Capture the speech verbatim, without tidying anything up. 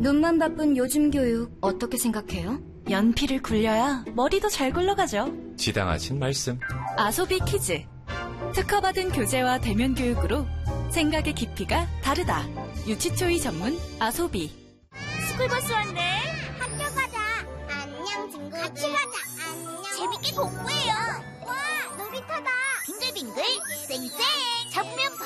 눈만 바쁜 요즘 교육 어떻게 생각해요? 연필을 굴려야 머리도 잘 굴러가죠. 지당하신 말씀. 아소비 키즈. 특허받은 교재와 대면 교육으로 생각의 깊이가 다르다. 유치초이 전문 아소비. 스쿨버스 왔네. 학교 가자. 안녕 친구들. 같이 가자. 안녕. 재밌게 공부해요. 와 놀이터다. 빙글빙글 쌩쌩. 잡으면